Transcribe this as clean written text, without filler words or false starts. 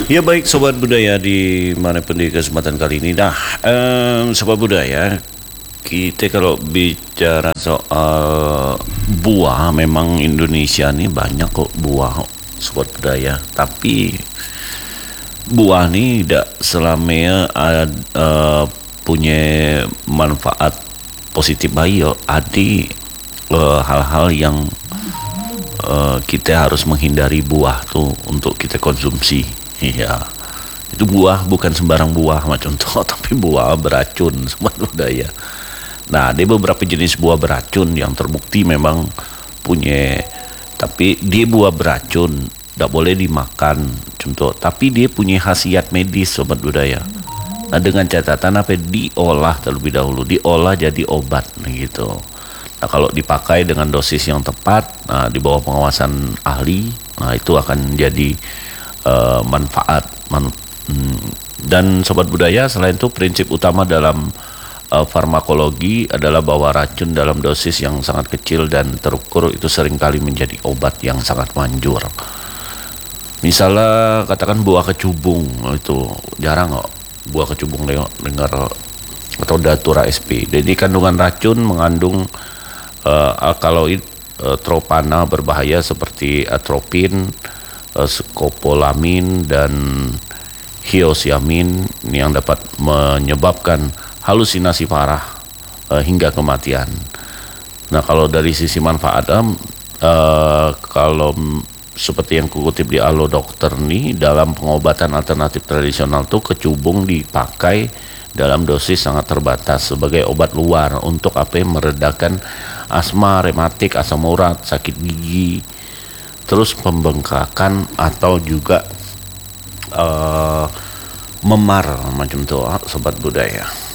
Ya baik sobat budaya di manapun di kesempatan kali ini. Nah, sobat budaya, kita kalau bicara soal buah, memang Indonesia nih banyak kok buah sobat budaya. Tapi buah nih tidak selamanya punya manfaat positif baik yo. Hal-hal yang kita harus menghindari buah tuh untuk kita konsumsi. Iya, itu buah bukan sembarang buah macam contoh, tapi buah beracun sobat budaya. Nah, ada beberapa jenis buah beracun yang terbukti memang punya, tapi dia buah beracun, tidak boleh dimakan contoh, tapi dia punya khasiat medis sobat budaya. Nah, dengan catatan apa? Diolah terlebih dahulu, diolah jadi obat, nah gitu. Nah, kalau dipakai dengan dosis yang tepat, nah, di bawah pengawasan ahli, nah itu akan jadi manfaat. Dan sobat budaya, selain itu prinsip utama dalam farmakologi adalah bahwa racun dalam dosis yang sangat kecil dan terukur itu seringkali menjadi obat yang sangat manjur. Misalnya katakan buah kecubung, itu jarang kok buah kecubung dengar, atau datura sp. Jadi kandungan racun mengandung alkaloid tropana berbahaya seperti atropin, skopolamin, dan hiosiamin yang dapat menyebabkan halusinasi parah hingga kematian. Nah, kalau dari sisi manfaat, kalau seperti yang kukutip di Alo Dokter nih, dalam pengobatan alternatif tradisional tuh kecubung dipakai dalam dosis sangat terbatas sebagai obat luar untuk meredakan asma, rematik, asam urat, sakit gigi, terus pembengkakan atau juga memar macam itu sobat budaya.